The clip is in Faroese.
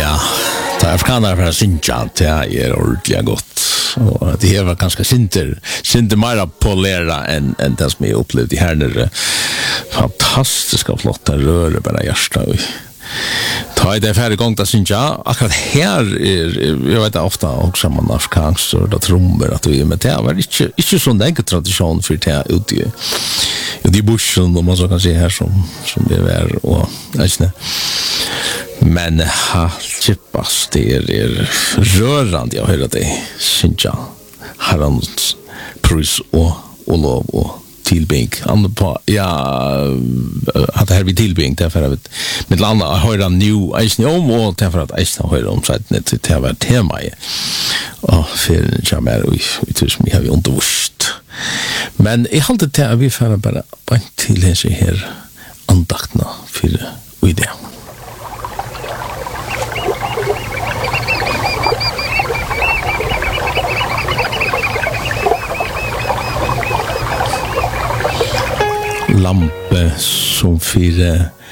Ja, det afrikaner för synja, det är ordentligt gott. Och det var ganska synter mer polera än det som jag upplevde här nere. Fantastiska flotta rörer bara hjärsta. Ta det färdig gång att synja. Akkurat här jag vet ofta också man afrikansk och det trummor att vi med det var inte sån där tradition för det ute i bushen om man så kan se här som det är och inte. Men chippas det är rörande jag hör det synja. Harans pris och lov och tillbing andra på att här vi tillbing därför att med landa har han nu is om och därför att is har om så att det var tema och för jamar vi tror vi har undervust men jag håller det vi får bara till det här andakterna för det lampe som fyra